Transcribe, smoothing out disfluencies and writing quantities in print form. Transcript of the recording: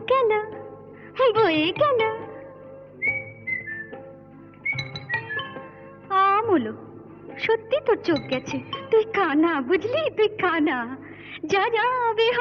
গেল বয়ে গেল আমলো সত্যি তোর চোখ গেছে তুই কানা বুঝলি তুই কানা যা যা